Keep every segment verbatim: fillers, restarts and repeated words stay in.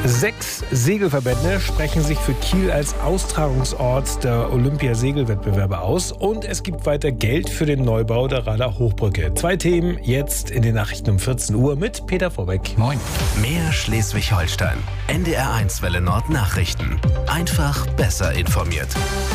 Sechs Segelverbände sprechen sich für Kiel als Austragungsort der Olympiasegelwettbewerbe aus. Und es gibt weiter Geld für den Neubau der Rader Hochbrücke. Zwei Themen jetzt in den Nachrichten um vierzehn Uhr mit Peter Vorbeck. Moin. Mehr Schleswig-Holstein. N D R eins Welle Nord Nachrichten. Einfach besser informiert.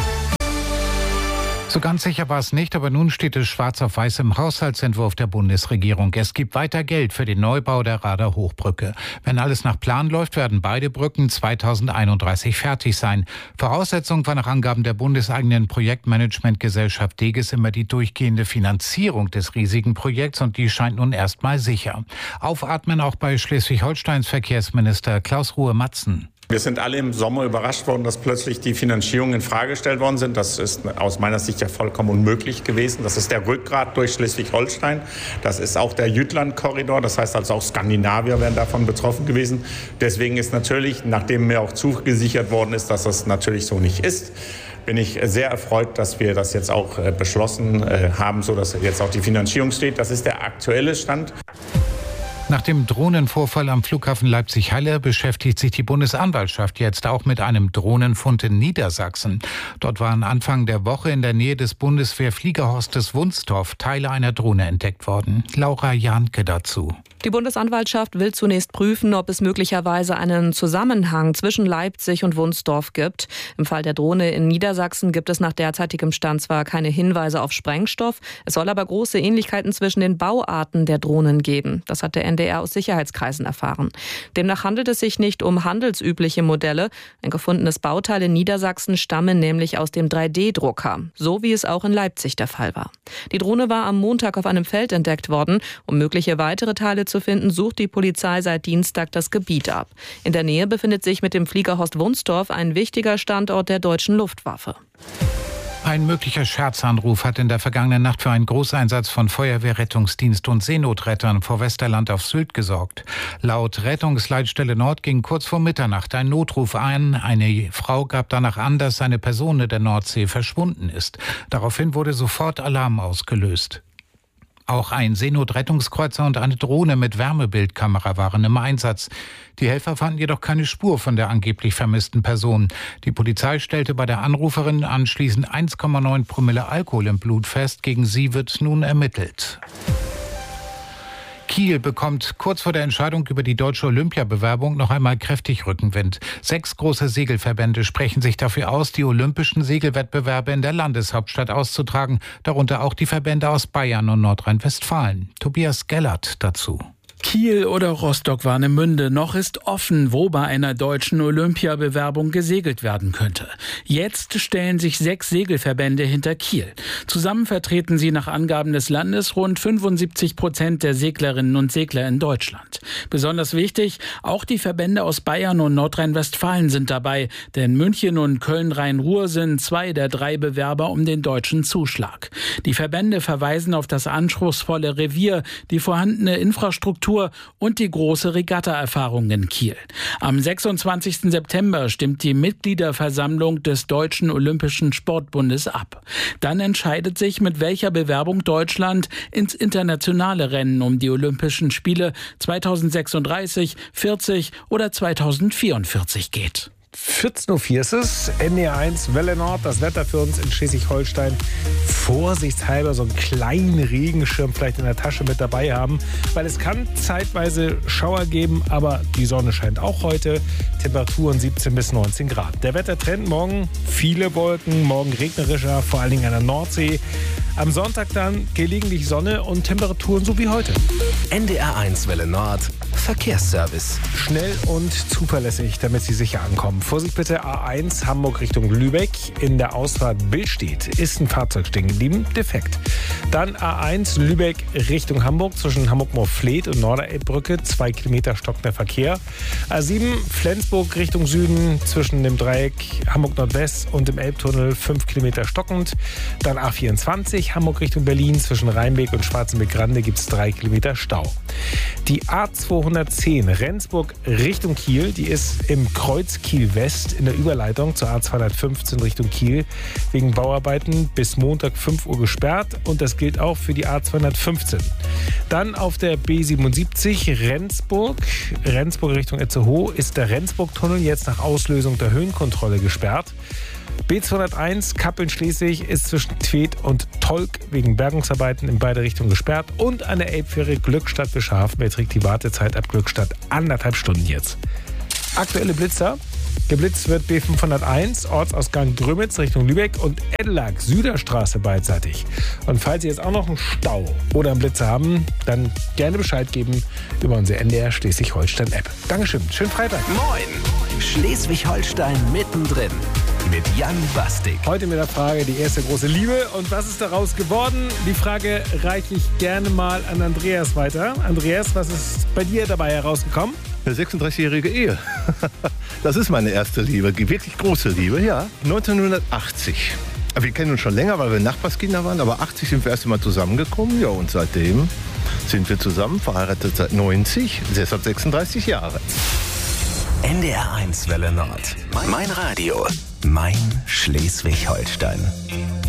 So ganz sicher war es nicht, aber nun steht es schwarz auf weiß im Haushaltsentwurf der Bundesregierung. Es gibt weiter Geld für den Neubau der Rader Hochbrücke. Wenn alles nach Plan läuft, werden beide Brücken zweitausendeinunddreißig fertig sein. Voraussetzung war nach Angaben der bundeseigenen Projektmanagementgesellschaft DEGES immer die durchgehende Finanzierung des riesigen Projekts, und die scheint nun erstmal sicher. Aufatmen auch bei Schleswig-Holsteins Verkehrsminister Klaus Ruhe-Matzen. Wir sind alle im Sommer überrascht worden, dass plötzlich die Finanzierungen in Frage gestellt worden sind. Das ist aus meiner Sicht ja vollkommen unmöglich gewesen. Das ist der Rückgrat durch Schleswig-Holstein. Das ist auch der Jütland-Korridor. Das heißt also auch Skandinavier wären davon betroffen gewesen. Deswegen ist natürlich, nachdem mir auch zugesichert worden ist, dass das natürlich so nicht ist, bin ich sehr erfreut, dass wir das jetzt auch beschlossen haben, sodass jetzt auch die Finanzierung steht. Das ist der aktuelle Stand. Nach dem Drohnenvorfall am Flughafen Leipzig-Halle beschäftigt sich die Bundesanwaltschaft jetzt auch mit einem Drohnenfund in Niedersachsen. Dort waren Anfang der Woche in der Nähe des Bundeswehr-Fliegerhorstes Wunstorf Teile einer Drohne entdeckt worden. Laura Jahnke dazu. Die Bundesanwaltschaft will zunächst prüfen, ob es möglicherweise einen Zusammenhang zwischen Leipzig und Wunstorf gibt. Im Fall der Drohne in Niedersachsen gibt es nach derzeitigem Stand zwar keine Hinweise auf Sprengstoff, es soll aber große Ähnlichkeiten zwischen den Bauarten der Drohnen geben. Das hat der N D R aus Sicherheitskreisen erfahren. Demnach handelt es sich nicht um handelsübliche Modelle. Ein gefundenes Bauteil in Niedersachsen stamme nämlich aus dem drei D Drucker, so wie es auch in Leipzig der Fall war. Die Drohne war am Montag auf einem Feld entdeckt worden. Um mögliche weitere Teile zu finden, sucht die Polizei seit Dienstag das Gebiet ab. In der Nähe befindet sich mit dem Fliegerhorst Wunstorf ein wichtiger Standort der deutschen Luftwaffe. Ein möglicher Scherzanruf hat in der vergangenen Nacht für einen Großeinsatz von Feuerwehr, Rettungsdienst und Seenotrettern vor Westerland auf Sylt gesorgt. Laut Rettungsleitstelle Nord ging kurz vor Mitternacht ein Notruf ein. Eine Frau gab danach an, dass eine Person in der Nordsee verschwunden ist. Daraufhin wurde sofort Alarm ausgelöst. Auch ein Seenotrettungskreuzer und eine Drohne mit Wärmebildkamera waren im Einsatz. Die Helfer fanden jedoch keine Spur von der angeblich vermissten Person. Die Polizei stellte bei der Anruferin anschließend eins Komma neun Promille Alkohol im Blut fest. Gegen sie wird nun ermittelt. Kiel bekommt kurz vor der Entscheidung über die deutsche Olympiabewerbung noch einmal kräftig Rückenwind. Sechs große Segelverbände sprechen sich dafür aus, die olympischen Segelwettbewerbe in der Landeshauptstadt auszutragen, darunter auch die Verbände aus Bayern und Nordrhein-Westfalen. Tobias Gellert dazu. Kiel oder Rostock-Warnemünde, noch ist offen, wo bei einer deutschen Olympiabewerbung gesegelt werden könnte. Jetzt stellen sich sechs Segelverbände hinter Kiel. Zusammen vertreten sie nach Angaben des Landes rund fünfundsiebzig Prozent der Seglerinnen und Segler in Deutschland. Besonders wichtig, auch die Verbände aus Bayern und Nordrhein-Westfalen sind dabei, denn München und Köln-Rhein-Ruhr sind zwei der drei Bewerber um den deutschen Zuschlag. Die Verbände verweisen auf das anspruchsvolle Revier, die vorhandene Infrastruktur und die große Regatta-Erfahrung in Kiel. Am sechsundzwanzigsten September stimmt die Mitgliederversammlung des Deutschen Olympischen Sportbundes ab. Dann entscheidet sich, mit welcher Bewerbung Deutschland ins internationale Rennen um die Olympischen Spiele zweitausendsechsunddreißig, vierzig oder zweitausendvierundvierzig geht. vierzehn Uhr vier ist es, N D R eins Welle Nord, das Wetter für uns in Schleswig-Holstein. Vorsichtshalber so einen kleinen Regenschirm vielleicht in der Tasche mit dabei haben, weil es kann zeitweise Schauer geben, aber die Sonne scheint auch heute. Temperaturen siebzehn bis neunzehn Grad. Der Wettertrend morgen viele Wolken, morgen regnerischer, vor allen Dingen an der Nordsee. Am Sonntag dann gelegentlich Sonne und Temperaturen so wie heute. N D R eins Welle Nord Verkehrsservice. Schnell und zuverlässig, damit Sie sicher ankommen. Vorsicht bitte, A eins Hamburg Richtung Lübeck. In der Ausfahrt Billstedt ist ein Fahrzeug stehen geblieben, defekt. Dann A eins Lübeck Richtung Hamburg zwischen Hamburg-Moorfleet und Norderelbbrücke. Zwei Kilometer stockender Verkehr. A sieben Flensburg Richtung Süden zwischen dem Dreieck Hamburg-Nordwest und dem Elbtunnel. Fünf Kilometer stockend. Dann A vierundzwanzig Hamburg Richtung Berlin zwischen Rheinbeek und Schwarzenbeek-Grande gibt es drei Kilometer Stau. Die A zweihundertfünfzig zweihundertzehn Rendsburg Richtung Kiel. Die ist im Kreuz Kiel West in der Überleitung zur A zweihundertfünfzehn Richtung Kiel wegen Bauarbeiten bis Montag fünf Uhr gesperrt. Und das gilt auch für die A zweihundertfünfzehn. Dann auf der B siebenundsiebzig Rendsburg. Rendsburg Richtung Itzehoe ist der Rendsburg-Tunnel jetzt nach Auslösung der Höhenkontrolle gesperrt. B zweihunderteins Kappeln-Schleswig ist zwischen Tweed und Tolk wegen Bergungsarbeiten in beide Richtungen gesperrt. Und an der Elbfähre Glückstadt-Beschafen beträgt die Wartezeit ab Glückstadt anderthalb Stunden jetzt. Aktuelle Blitzer. Geblitzt wird B fünfhunderteins, Ortsausgang Grömitz Richtung Lübeck und Eddelag, Süderstraße beidseitig. Und falls Sie jetzt auch noch einen Stau oder einen Blitzer haben, dann gerne Bescheid geben über unsere N D R Schleswig-Holstein-App. Dankeschön, schönen Freitag. Moin, Schleswig-Holstein mittendrin mit Jan Bastik. Heute mit der Frage, die erste große Liebe. Und was ist daraus geworden? Die Frage reiche ich gerne mal an Andreas weiter. Andreas, was ist bei dir dabei herausgekommen? Eine sechsunddreißigjährige Ehe. Das ist meine erste Liebe, wirklich große Liebe, ja. neunzehnhundertachtzig. Wir kennen uns schon länger, weil wir Nachbarskinder waren, aber achtzig sind wir erst einmal zusammengekommen. Ja, und seitdem sind wir zusammen, verheiratet seit neunzig, deshalb sechsunddreißig Jahre. N D R eins Welle Nord. Mein Radio. Mein Schleswig-Holstein.